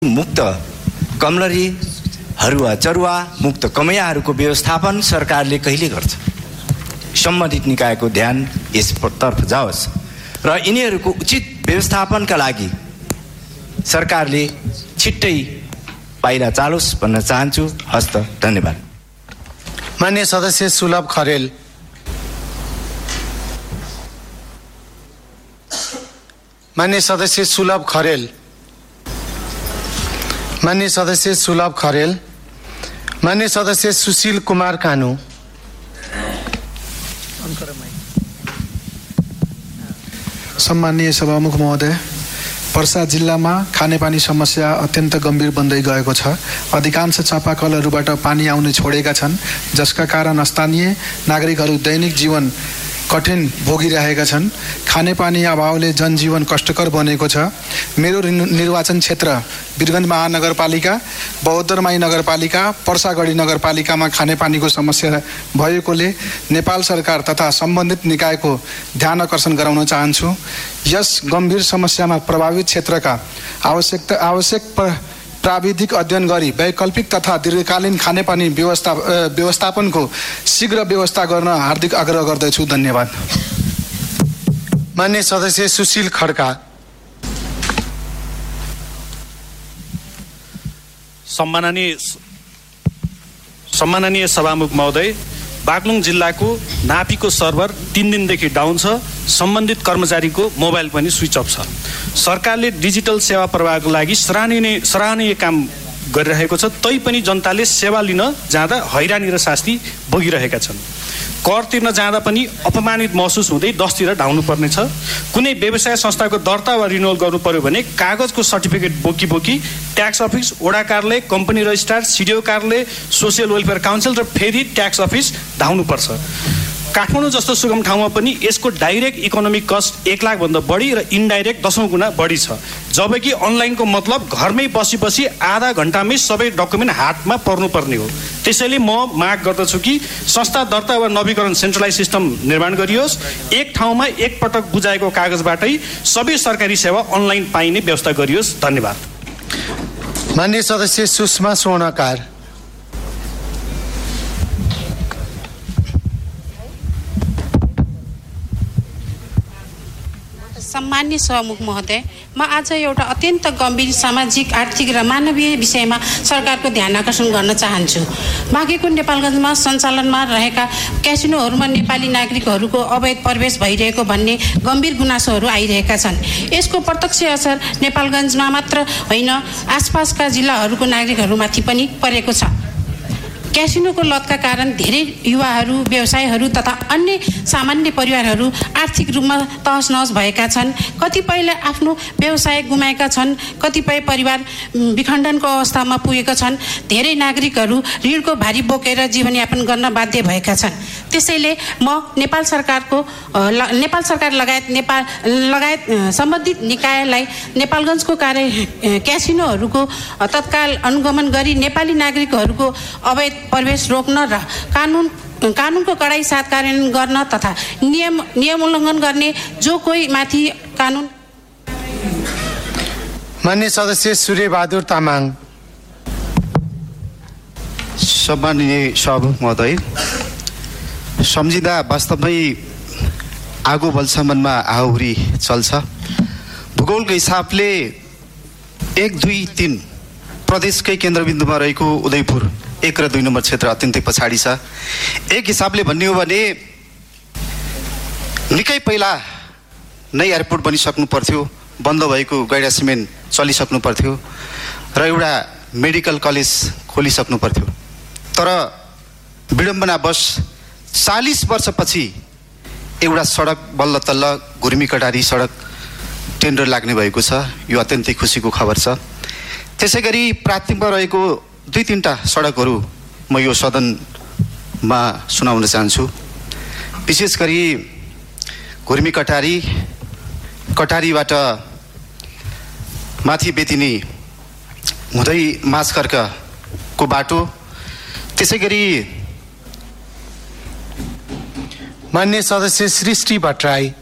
मुक्त कमलरी हरुवा चरुवा मुक्त कमैयाहरूको व्यवस्थापन सरकारले कहिले गर्छ? सम्बन्धित निकायको ध्यान यसतर्फ जाओस् र यिनीहरूको उचित व्यवस्थापनका लागि सरकारले छिट्टै पाइला चालोस् भन्न चाहन्छु। हस्त, धन्यवाद। माननीय सदस्य सुलभ खरेल। माननीय सदस्य सुलभ खरेल। माननीय सदस्य सुलभ खरेल। माननीय सदस्य सुशील कुमार कानू। सम्माननीय सभामुख महोदय, पर्सा जिल्लामा खानेपानी समस्या अत्यन्त गम्भीर बन्दै गएको छ। अधिकांश चापाकलहरूबाट पानी आउने छोडेका छन्, जसका कारण स्थानीय नागरिकहरू दैनिक जीवन कठिन भोगिरहेका छन्। खानेपानी अभावले जनजीवन कष्टकर बनेको छ। मेरो निर्वाचन क्षेत्र वीरगञ्ज महानगरपालिका, बौद्धरमाई नगरपालिका, पर्सागढी नगरपालिकामा खानेपानीको समस्या भएकोले नेपाल सरकार तथा सम्बन्धित निकायको ध्यान आकर्षण गराउन चाहन्छु। यस गम्भीर समस्यामा प्रभावित क्षेत्रका आवश्यक प्राविधिक अध्ययन गरी वैकल्पिक तथा दीर्घकालीन खानेपानी व्यवस्थापनको शीघ्र व्यवस्था गर्न हार्दिक आग्रह गर्दछु। धन्यवाद। माननीय सदस्य सुशील खड्का। सम्माननीय सभामुख महोदय, बागलुङ जिल्लाको नापीको सर्भर 3 दिनदेखि डाउन छ। सम्बन्धित कर्मचारीको मोबाइल पनि स्विच अफ छ। सरकारले डिजिटल सेवा प्रवाहको लागि सराहनीय काम गरिरहेको छ, तैपनि जनताले सेवा लिन जाँदा हैरानी र शास्ति भोगिरहेका छन्। कर तिर्न जाँदा पनि अपमानित महसुस हुँदै 10 तिर धाउनु पर्ने छ। कुनै व्यवसाय संस्थाको दर्ता वा रिन्युअल गर्नु पर्यो भने कागजको सर्टिफिकेट बोकी ट्याक्स अफिस, वडा कार्यालय, कम्पनी रजिस्ट्रार, सिडिओ कार्यालय, सोसियल वेलफेयर काउन्सिल र फेरि ट्याक्स अफिस धाउनु पर्छ। काठमाडौँ जस्तो सुगम ठाउँमा पनि यसको डाइरेक्ट इकोनोमिक कस्ट 1 लाख भन्दा बढी र इन्डाइरेक्ट 10औं गुणा बढी छ। जबकि अनलाइनको मतलब घरमै बसी आधा घण्टामै सबै डकुमेन्ट हातमा पर्नुपर्ने हो। त्यसैले म माग गर्दछु कि संस्था दर्ता वा नवीकरण सेन्ट्रलाइज सिस्टम निर्माण गरियोस्। एक ठाउँमा एक पटक बुझाएको कागजबाटै सबै सरकारी सेवा अनलाइन पाइने व्यवस्था गरियोस्। धन्यवाद। माननीय सदस्य सुषमा स्वर्णकार। सम्मान्य सभामुख महोदय, म आज एउटा अत्यन्त गम्भीर सामाजिक, आर्थिक र मानवीय विषयमा सरकारको ध्यान आकर्षण गर्न चाहन्छु। बाँकेको नेपालगञ्जमा सञ्चालनमा रहेका क्यासिनोहरूमा नेपाली नागरिकहरूको अवैध प्रवेश भइरहेको भन्ने गम्भीर गुनासोहरू आइरहेका छन्। यसको प्रत्यक्ष असर नेपालगञ्जमा मात्र होइन, आसपासका जिल्लाहरूको नागरिकहरूमाथि पनि परेको छ। क्यासिनोको लतका कारण धेरै युवाहरू, व्यवसायहरू तथा अन्य सामान्य परिवारहरू आर्थिक रूपमा तहस-नहस भएका छन्। कतिपयले आफ्नो व्यवसाय गुमाएका छन्, कतिपय परिवार विखण्डनको अवस्थामा पुगेका छन्। धेरै नागरिकहरू ऋणको भारी बोकेर जीवनयापन गर्न बाध्य भएका छन्। त्यसैले म नेपाल सरकार लगायत सम्बन्धित निकायलाई नेपालगञ्जको क्यासिनोहरूको तत्काल अनुगमन गरी नेपाली नागरिकहरूको अवैध प्रवेश रोक्न र कानुनको कडाई साथ कार्यान्वयन गर्न तथा नियम उल्लङ्घन गर्ने जो कोही माथि कानुन। माननीय सदस्य सूर्यबहादुर तामाङ। सम्माननीय सभामुख महोदय, सम्झिँदा वास्तवमै आगो बलसम्ममा आहुरी चल्छ। भूगोलको हिसाबले 1, 2, 3 प्रदेशकै केन्द्रबिन्दुमा रहेको उदयपुर 1 र 2 नम्बर क्षेत्र अत्यन्तै पछाडि छ। एक हिसाबले भन्ने हो भने निकै पहिला नै एयरपोर्ट बनिसक्नु पर्थ्यो, बन्द भएको गैडा सिमेन्ट चलिसक्नु पर्थ्यो र एउटा मेडिकल कलेज खोलिसक्नु पर्थ्यो। तर विडम्बनावश 40 वर्षपछि एउटा सडक बल्ल तल्ल घुर्मी कटारी सडक टेन्डर लाग्ने भएको छ। यो अत्यन्तै खुसीको खबर छ। त्यसै गरी प्राथमिकमा रहेको 2-3टा सडकहरू म यो सदनमा सुनाउन चाहन्छु। विशेष गरी घुर्मी कटारीबाट माथि बेतिनी हुँदै माझखर्कको बाटो। त्यसै गरी माननीय सदस्य सृष्टि भट्टराई।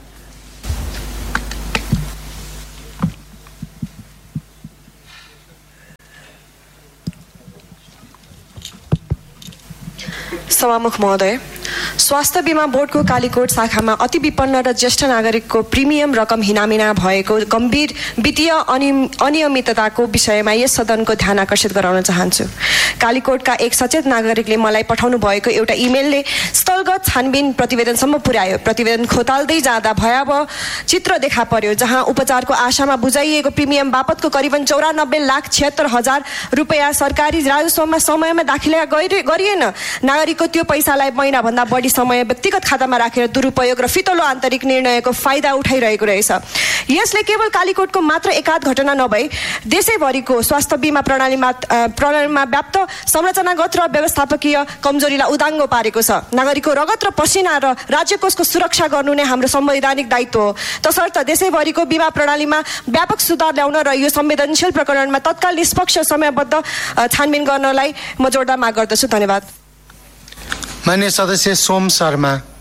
सभामुख महोदय, स्वास्थ्य बीमा बोर्डको कालीकोट शाखामा अति विपन्न र ज्येष्ठ नागरिकको प्रिमियम रकम हिनामिना भएको गम्भीर वित्तीय अनियमितताको विषयमा यस सदनको ध्यान आकर्षित गराउन चाहन्छु। कालीकोटका एक सचेत नागरिकले मलाई पठाउनु भएको एउटा इमेलले स्थलगत छानबिन प्रतिवेदनसम्म पुर्यायो। प्रतिवेदन खोताल्दै जाँदा भयावह चित्र देखा पर्यो, जहाँ उपचारको आशामा बुझाइएको प्रिमियम बापतको करिबन 94,76,000 रुपियाँ सरकारी राजस्वमा समयमा दाखिला गरिएन। नागरिकको त्यो पैसालाई महिनाभन्दा बढी समय व्यक्तिगत खातामा राखेर दुरुपयोग र फितलो आन्तरिक निर्णयको फाइदा उठाइरहेको रहेछ। यसले केवल कालीकोटको मात्र एकाध घटना नभई देशैभरिको स्वास्थ्य बीमा प्रणालीमा व्याप्त संरचनागत र व्यवस्थापकीय कमजोरीलाई उदाङ्गो पारेको छ। नागरिकको रगत र पसिना र राज्य कोषको सुरक्षा गर्नु नै हाम्रो संवैधानिक दायित्व हो। तसर्थ देशैभरिको बीमा प्रणालीमा व्यापक सुधार ल्याउन र यो संवेदनशील प्रकरणमा तत्काल निष्पक्ष समयबद्ध छानबिन गर्नलाई म जोडदार माग गर्दछु। धन्यवाद। माननीय सदस्य सोम शर्मा।